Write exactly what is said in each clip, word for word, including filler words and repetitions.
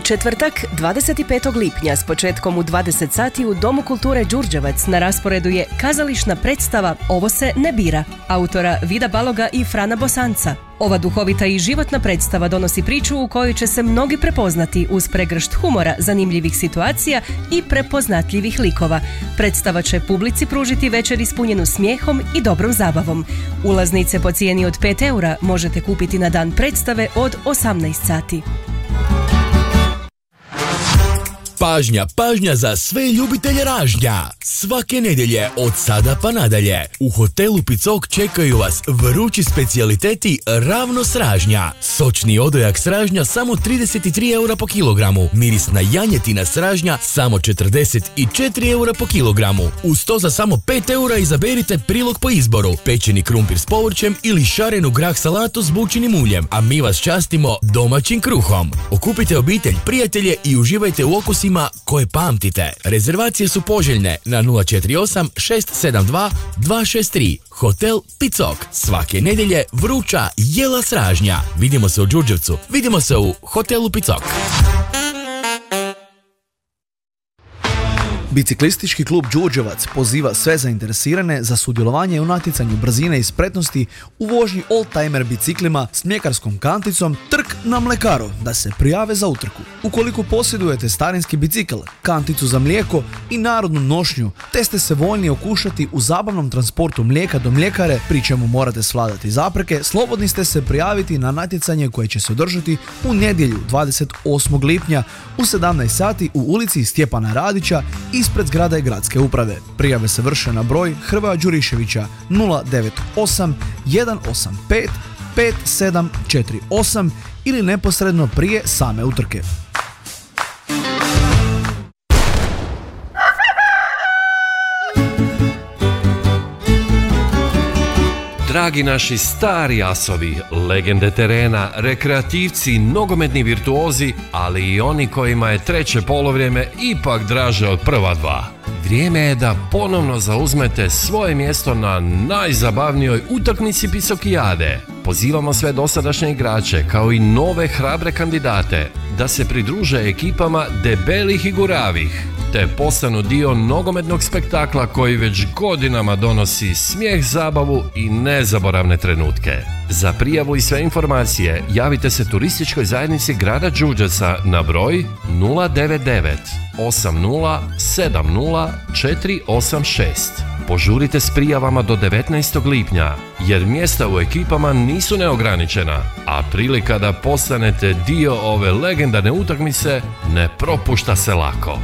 četvrtak, dvadeset petog lipnja s početkom u dvadeset sati u Domu kulture Đurđevac na rasporedu je kazališna predstava Ovo se ne bira, autora Vida Baloga i Frana Bosanca. Ova duhovita i životna predstava donosi priču u kojoj će se mnogi prepoznati uz pregršt humora, zanimljivih situacija i prepoznatljivih likova. Predstava će publici pružiti večer ispunjenu smijehom i dobrom zabavom. Ulaznice po cijeni od pet eura možete kupiti na dan predstave od osamnaest sati. Pažnja, pažnja za sve ljubitelje ražnja! Svake nedjelje od sada pa nadalje u hotelu Picok čekaju vas vrući specijaliteti ravno s ražnja. Sočni odojak s ražnja samo trideset tri eura po kilogramu, mirisna janjetina s ražnja samo četrdeset četiri eura po kilogramu. Uz to za samo pet eura izaberite prilog po izboru, pečeni krumpir s povrćem ili šarenu grah salatu s bućinim uljem, a mi vas častimo domaćim kruhom. Okupite obitelj, prijatelje i uživajte u okusima koje pamtite. Rezervacije su poželjne na nula četiri osam šest sedam dva dva šest tri. Hotel Picok. Svake nedjelje vruća jela s ražnja. Vidimo se u Đurđevcu. Vidimo se u hotelu Picok. Biciklistički klub Đurđevac poziva sve zainteresirane za sudjelovanje u natjecanju brzine i spretnosti u vožnji oldtimer biciklima s mljekarskom kanticom Trk na Mlekaru da se prijave za utrku. Ukoliko posjedujete starinski bicikl, kanticu za mlijeko i narodnu nošnju, te ste se voljni okušati u zabavnom transportu mlijeka do mljekare, pri čemu morate svladati zapreke, slobodni ste se prijaviti na natjecanje koje će se održati u nedjelju dvadeset osmog lipnja u sedamnaest sati u ulici Stjepana Radića ispred zgrade gradske uprave. Prijave se vrše na broj Hrvoja Đuriševića nula devet osam jedan osam pet pet sedam četiri osam ili neposredno prije same utrke. Dragi naši stari asovi, legende terena, rekreativci, nogometni virtuozi, ali i oni kojima je treće polovrijeme ipak draže od prva dva. Vrijeme je da ponovno zauzmete svoje mjesto na najzabavnijoj utakmici Picokijade. Pozivamo sve dosadašnje igrače, kao i nove hrabre kandidate, da se pridruže ekipama debelih i guravih, te postanu dio nogometnog spektakla koji već godinama donosi smijeh, zabavu i nezaboravne trenutke. Za prijavu i sve informacije javite se turističkoj zajednici grada Đurđevca na broj nula devet devet osam nula sedam nula četiri osam šest. Požurite s prijavama do devetnaestog lipnja, jer mjesta u ekipama nisu neograničena, a prilika da postanete dio ove legendarne utakmice ne propušta se lako.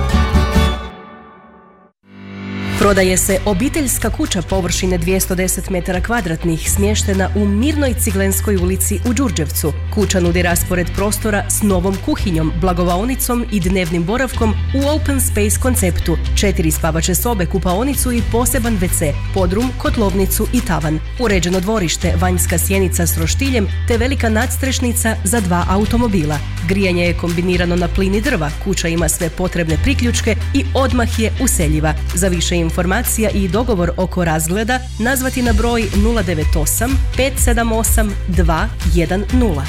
Prodaje se obiteljska kuća površine dvjesto deset metara kvadratnih smještena u mirnoj Ciglenskoj ulici u Đurđevcu. Kuća nudi raspored prostora s novom kuhinjom, blagovaonicom i dnevnim boravkom u open space konceptu, četiri spavače sobe, kupaonicu i poseban ve ce, podrum, kotlovnicu i tavan. Uređeno dvorište, vanjska sjenica s roštiljem te velika nadstrešnica za dva automobila. Grijanje je kombinirano na plin i drva, kuća ima sve potrebne priključke i odmah je useljiva. Za više informacija i dogovor oko razgleda nazvati na broj nula devet osam pet sedam osam dva jedan nula.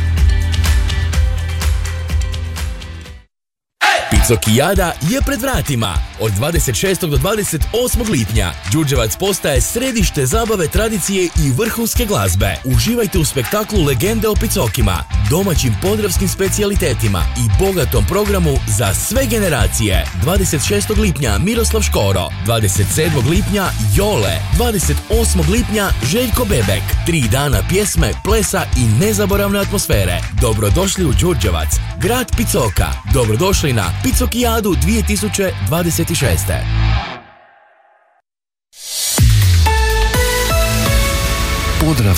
Picokijada je pred vratima. Od dvadeset šestog do dvadeset osmog lipnja Đurđevac postaje središte zabave, tradicije i vrhunske glazbe. Uživajte u spektaklu Legende o Picokima, domaćim podravskim specijalitetima i bogatom programu za sve generacije. dvadeset šestog lipnja Miroslav Škoro, dvadeset sedmog lipnja Jole, dvadeset osmog lipnja Željko Bebek. Tri dana pjesme, plesa i nezaboravne atmosfere. Dobrodošli u Đurđevac, grad Picoka. Dobrodošli na Picokijadu dvije tisuće dvadeset šeste.